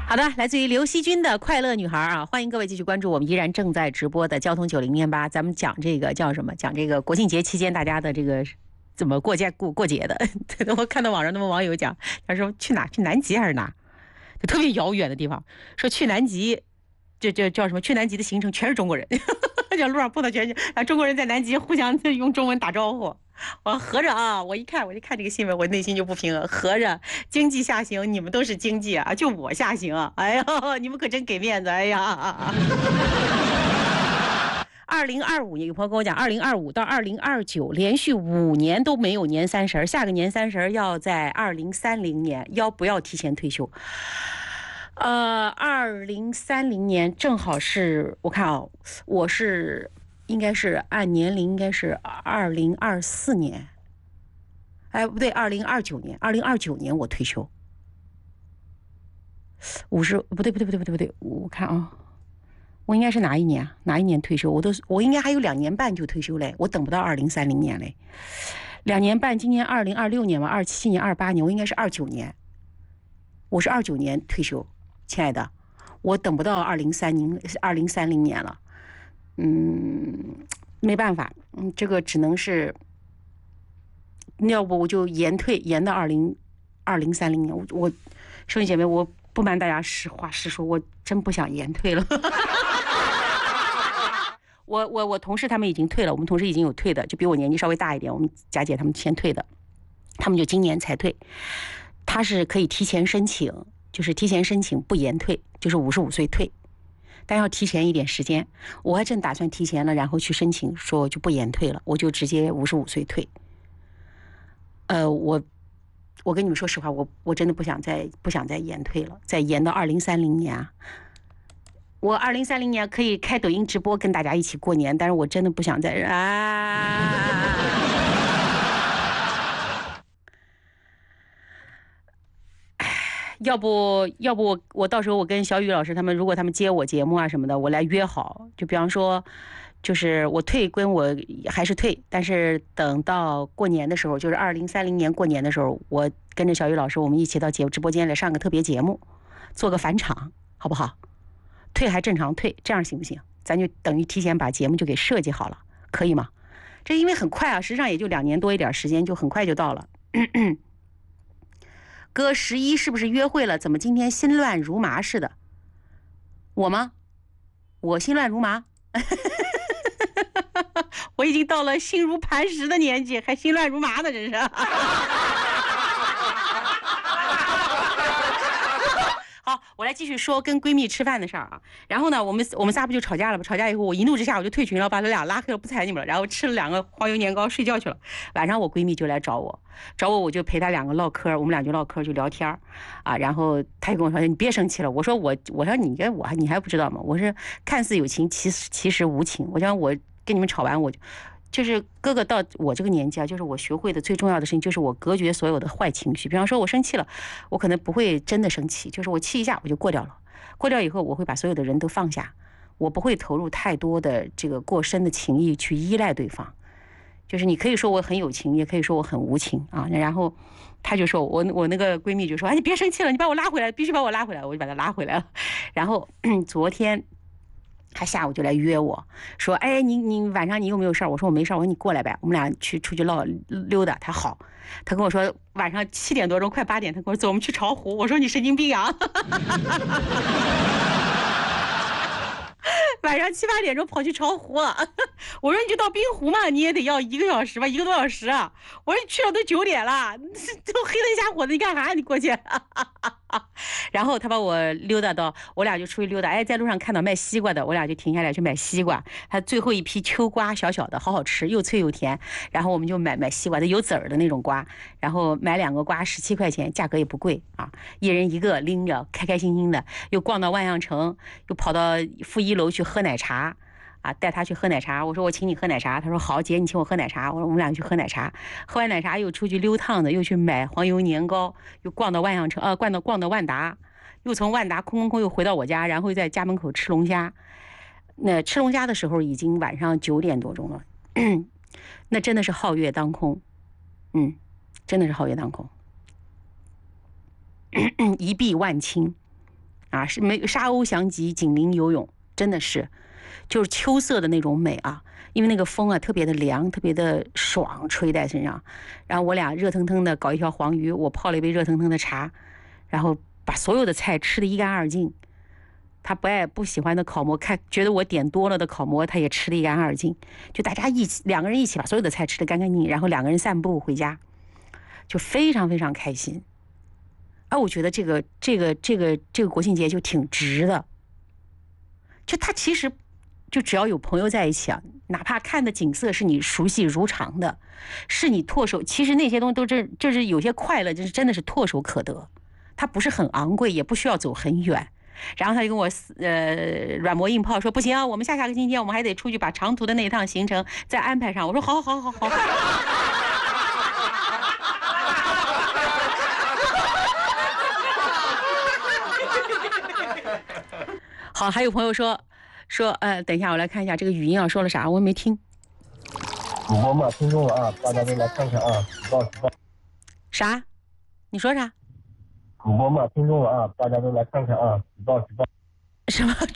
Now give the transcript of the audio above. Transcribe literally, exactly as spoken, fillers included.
好的，来自于刘惜君的《快乐女孩》啊，欢迎各位继续关注我们依然正在直播的交通九零零八，咱们讲这个叫什么？讲这个国庆节期间大家的这个怎么过节过过节的？我看到网上那么网友讲，他说去哪？去南极还是哪？就特别遥远的地方，说去南极，这这叫什么？去南极的行程全是中国人，在路上碰到全是啊中国人在南极互相用中文打招呼。我合着啊，我一看，我一看这个新闻，我内心就不平衡。合着经济下行，你们都是经济啊，就我下行啊！哎呀，你们可真给面子！哎呀，二零二五年有朋友跟我讲，二零二五到二零二九连续五年都没有年三十，下个年三十要在二零三零年，要不要提前退休？呃，二零三零年正好是我看啊，我是。应该是按年龄，应该是二零二四年，哎，不对，二零二九年，二零二九年我退休，五十不对不对不对不对不对，我看啊，我应该是哪一年啊？哪一年退休？我都我应该还有两年半就退休嘞，我等不到二零三零年嘞，两年半，今年二零二六年嘛，二七年、二八年，我应该是二九年，我是二九年退休，亲爱的，我等不到二零三零二零三零年了。嗯，没办法，嗯，这个只能是，要不我就延退，延到二零二零三零年。我我，兄弟姐妹，我不瞒大家实话实说，我真不想延退了。我我我同事他们已经退了，我们同事已经有退的，就比我年纪稍微大一点，我们佳姐他们先退的，他们就今年才退。他是可以提前申请，就是提前申请不延退，就是五十五岁退。但要提前一点时间，我还正打算提前了，然后去申请，说就不延退了，我就直接五十五岁退。呃，我我跟你们说实话，我我真的不想再不想再延退了，再延到二零三零年啊！我二零三零年可以开抖音直播跟大家一起过年，但是我真的不想再啊。要不要不我我到时候我跟小雨老师他们，如果他们接我节目啊什么的，我来约好，就比方说就是我退跟我还是退，但是等到过年的时候，就是二零三零年过年的时候，我跟着小雨老师我们一起到节直播间来上个特别节目，做个返场，好不好？退还正常退，这样行不行？咱就等于提前把节目就给设计好了，可以吗？这因为很快啊，实际上也就两年多一点时间，就很快就到了。咳咳哥，十一是不是约会了？怎么今天心乱如麻似的？我吗？我心乱如麻？我已经到了心如磐石的年纪，还心乱如麻呢，真是。好，我来继续说跟闺蜜吃饭的事儿啊。然后呢，我们我们仨不就吵架了吗？吵架以后，我一怒之下我就退群了，把他俩拉黑了，不睬你们了。然后吃了两个黄油年糕，睡觉去了。晚上我闺蜜就来找我，找我我就陪她两个唠嗑，我们俩就唠嗑就聊天啊。然后她就跟我说：“你别生气了。”我说我我说你跟我你还不知道吗？我是看似有情，其实其实无情。我讲我跟你们吵完，我就。就是哥哥到我这个年纪啊，就是我学会的最重要的事情，就是我隔绝所有的坏情绪。比方说，我生气了，我可能不会真的生气，就是我气一下我就过掉了。过掉以后，我会把所有的人都放下，我不会投入太多的这个过深的情谊去依赖对方。就是你可以说我很有情，也可以说我很无情啊。然后他就说我我那个闺蜜就说：“哎，你别生气了，你把我拉回来，必须把我拉回来。”我就把她拉回来了。然后昨天。他下午就来约我说：“哎，你你晚上你有没有事儿？”我说：“我没事儿。”我说：“你过来呗，我们俩去出去唠溜达。”他好，他跟我说晚上七点多钟快八点，他跟我说走，我们去巢湖。我说：“你神经病啊！”晚上七八点钟跑去巢湖，我说你就到滨湖嘛，你也得要一个小时吧，一个多小时啊。我说你去了都九点了，都黑灯瞎火的，你干啥？你过去。然后他把我溜达到，我俩就出去溜达。哎，在路上看到卖西瓜的，我俩就停下来去买西瓜。他最后一批秋瓜，小小的，好好吃，又脆又甜。然后我们就买买西瓜，有籽儿的那种瓜。然后买两个瓜十七块钱，价格也不贵啊，一人一个，拎着开开心心的，又逛到万象城，又跑到负一楼去喝奶茶。啊，带他去喝奶茶，我说我请你喝奶茶，他说好，姐你请我喝奶茶，我说我们俩去喝奶茶，喝完奶茶又出去溜趟子，又去买黄油年糕，又逛到万象城，呃，逛到逛到万达，又从万达空空空又回到我家，然后又在家门口吃龙虾。那吃龙虾的时候已经晚上九点多钟了，那真的是皓月当空，嗯，真的是皓月当空，一碧万顷啊，是没沙鸥翔集，紧邻游泳，真的是，就是秋色的那种美啊。因为那个风啊特别的凉，特别的爽，吹在身上。然后我俩热腾腾的搞一条黄鱼，我泡了一杯热腾腾的茶，然后把所有的菜吃得一干二净。他不爱不喜欢的烤馍，看觉得我点多了的烤馍，他也吃得一干二净。就大家一起两个人一起把所有的菜吃得干干净净，然后两个人散步回家，就非常非常开心。啊，我觉得这个这个这个这个国庆节就挺值的。就他其实就只要有朋友在一起啊，哪怕看的景色是你熟悉如常的，是你唾手，其实那些东西都是就是有些快乐，就是真的是唾手可得，它不是很昂贵，也不需要走很远。然后他就跟我呃软磨硬泡说不行啊，我们下下个星期我们还得出去把长途的那一趟行程再安排上。我说好好好好好。好，还有朋友说说呃，等一下我来看一下这个语音啊，说了啥我没听。 主播嘛，听众了啊，大家都来看看啊，举报举报。 啥？你说啥？ 主播嘛，听众了啊，大家都来看看啊，举报举报。 什么